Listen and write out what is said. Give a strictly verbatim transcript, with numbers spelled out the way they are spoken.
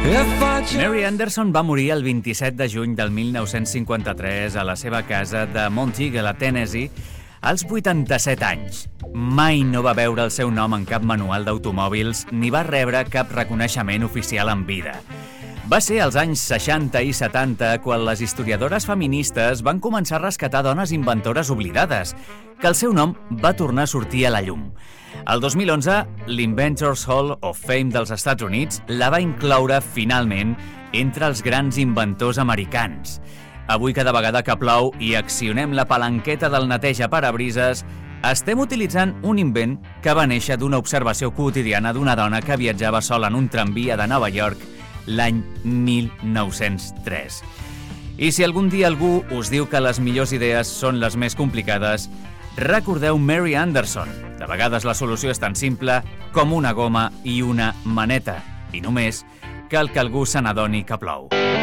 Mary Anderson va morir el vint-i-set de juny del mil nou-cents cinquanta-tres a la seva casa de Monteagle, a Tennessee, als vuitanta-set anys. Mai no va veure el seu nom en cap manual d'automòbils ni va rebre cap reconeixement oficial en vida. Va ser als anys seixanta i setanta quan les historiadores feministes van començar a rescatar dones inventores oblidades, que el seu nom va tornar a sortir a la llum. El dos mil onze, l'Inventors Hall of Fame dels Estats Units la va incloure finalment entre els grans inventors americans. Avui, cada vegada que plou i accionem la palanqueta del neteja parabrises, estem utilitzant un invent que va néixer d'una observació quotidiana d'una dona que viatjava sola en un tramvia de Nova York l'any mil nou-cents tres. I si algun dia algú us diu que les millors idees són les més complicades, recordeu Mary Anderson. De vegades la solució és tan simple com una goma i una maneta. I només cal que algú se n'adoni que plou.